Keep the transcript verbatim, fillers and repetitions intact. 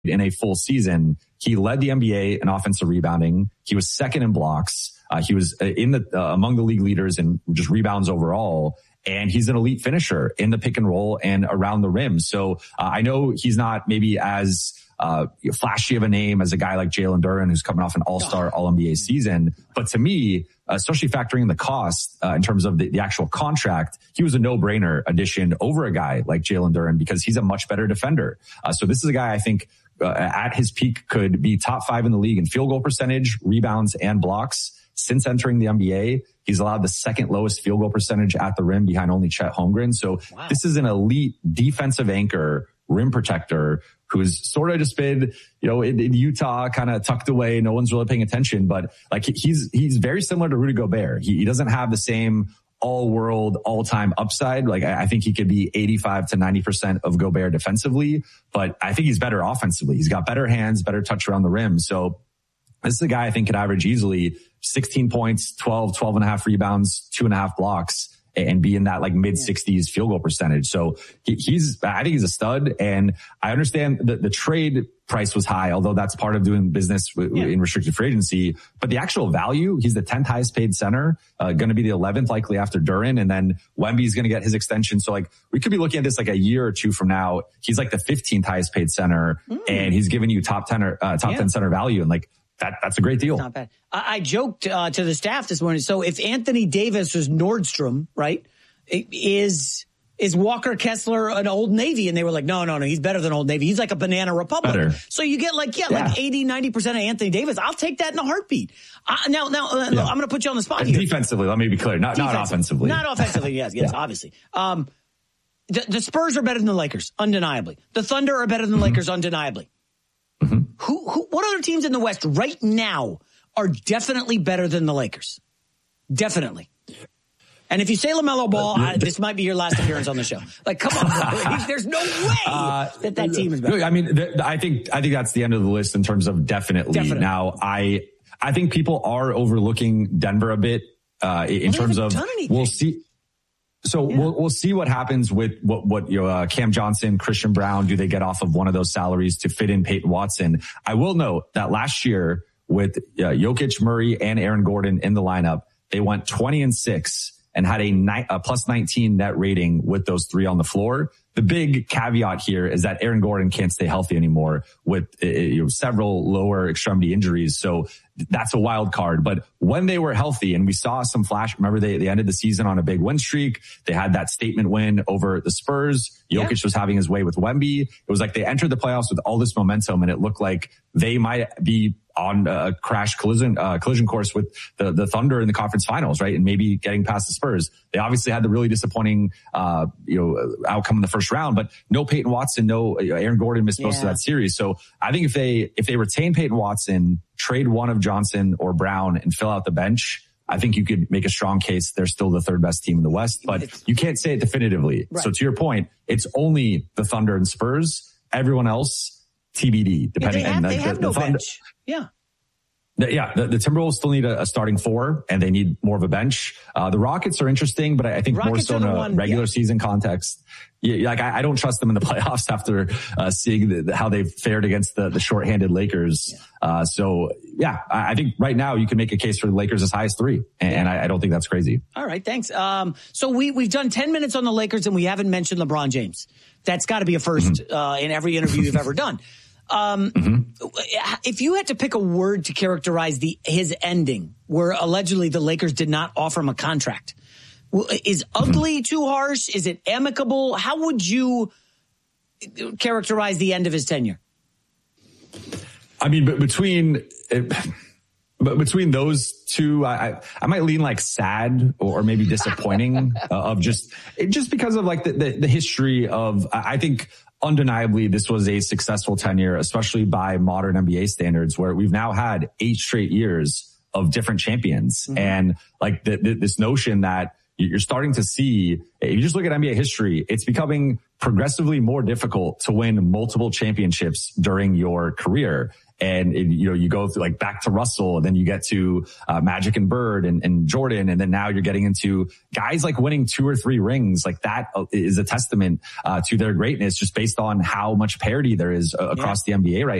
in a full season, he led the N B A in offensive rebounding. He was second in blocks. Uh, he was in the uh, among the league leaders in just rebounds overall. And he's an elite finisher in the pick and roll and around the rim. So uh, I know he's not maybe as uh, flashy of a name as a guy like Jalen Duren, who's coming off an all-star, all-N B A season. But to me, especially factoring in the cost uh, in terms of the, the actual contract, he was a no-brainer addition over a guy like Jalen Duren because he's a much better defender. Uh, so this is a guy I think uh, at his peak could be top five in the league in field goal percentage, rebounds, and blocks. Since entering the N B A, he's allowed the second lowest field goal percentage at the rim behind only Chet Holmgren. So wow. This is an elite defensive anchor, rim protector who's sort of just been, you know, in, in Utah, kind of tucked away. No one's really paying attention, but like he's, he's very similar to Rudy Gobert. He, he doesn't have the same all world, all time upside. Like I, I think he could be eighty-five to ninety percent of Gobert defensively, but I think he's better offensively. He's got better hands, better touch around the rim. So this is a guy I think could average easily sixteen points, twelve, twelve and a half rebounds, two and a half blocks, and be in that like mid sixties field goal percentage. So he, he's, I think he's a stud. And I understand that the trade price was high, although that's part of doing business w- yeah. in restricted free agency. But the actual value, he's the tenth highest paid center, uh, going to be the eleventh likely after Duren. And then Wemby's going to get his extension. So like we could be looking at this like a year or two from now. He's like the fifteenth highest paid center mm. and he's giving you top ten or uh, top yeah. ten center value. And like, That, that's a great deal. Not bad. I, I joked uh, to the staff this morning. So if Anthony Davis was Nordstrom, right, is is Walker Kessler an Old Navy? And they were like, no, no, no, he's better than Old Navy. He's like a Banana Republic. Better. So you get like, yeah, yeah, like eighty, ninety percent of Anthony Davis. I'll take that in a heartbeat. Uh, now, now uh, yeah. I'm going to put you on the spot here. Defensively, let me be clear. Not, not offensively. Not offensively, yes, yes, yeah. obviously. Um, the, the Spurs are better than the Lakers, undeniably. The Thunder are better than the mm-hmm. Lakers, undeniably. Mm-hmm. Who, who, what other teams in the West right now are definitely better than the Lakers? Definitely. And if you say LaMelo Ball, uh, I, this might be your last appearance on the show. Like, come on, bro. There's no way uh, that that team is better. I mean, th- I think I think that's the end of the list in terms of definitely. definitely. Now, I I think people are overlooking Denver a bit uh, in well, terms of we'll see. So yeah. we'll we'll see what happens with what what you know, uh, Cam Johnson, Christian Brown. Do they get off of one of those salaries to fit in Peyton Watson? I will note that last year with uh, Jokic, Murray, and Aaron Gordon in the lineup, they went twenty and six and had a, ni- a plus nineteen net rating with those three on the floor. The big caveat here is that Aaron Gordon can't stay healthy anymore with uh, you know, several lower extremity injuries. So that's a wild card. But when they were healthy and we saw some flash, remember they, they ended the season on a big win streak. They had that statement win over the Spurs. Jokic yeah. was having his way with Wemby. It was like they entered the playoffs with all this momentum and it looked like they might be on a crash collision, uh, collision course with the, the Thunder in the conference finals, right? And maybe getting past the Spurs. They obviously had the really disappointing, uh, you know, outcome in the first round, but no Peyton Watson, no Aaron Gordon missed most yeah. of that series. So I think if they, if they retain Peyton Watson, trade one of Johnson or Brown and fill out the bench, I think you could make a strong case they're still the third best team in the West, but you can't say it definitively. Right. So to your point, it's only the Thunder and Spurs. Everyone else, T B D, depending yeah, they have, on the, they have the, no the Thunder. bench. Yeah. The, yeah, the, the Timberwolves still need a, a starting four, and they need more of a bench. Uh, the Rockets are interesting, but I, I think Rockets more so in a one, regular yeah. season context. Yeah, like I, I don't trust them in the playoffs after uh, seeing the, the, how they've fared against the, the shorthanded Lakers. Yeah. Uh, so yeah, I, I think right now you can make a case for the Lakers as high as three, and, yeah. and I, I don't think that's crazy. All right, thanks. Um, so we we've done ten minutes on the Lakers, and we haven't mentioned LeBron James. That's got to be a first mm-hmm. uh, in every interview you've ever done. Um, mm-hmm. If you had to pick a word to characterize the his ending, where allegedly the Lakers did not offer him a contract, is ugly mm-hmm. too harsh? Is it amicable? How would you characterize the end of his tenure? I mean, but between but between those two, I I might lean like sad or maybe disappointing uh, of just just because of like the the, the history of I think. Undeniably, this was a successful tenure, especially by modern N B A standards, where we've now had eight straight years of different champions. Mm-hmm. And like the, the, this notion that you're starting to see, if you just look at N B A history, it's becoming progressively more difficult to win multiple championships during your career. And, it, you know, you go through like back to Russell, and then you get to uh, Magic and Bird and, and Jordan. And then now you're getting into guys like winning two or three rings. Like that is a testament uh, to their greatness, just based on how much parity there is uh, across yeah. the N B A right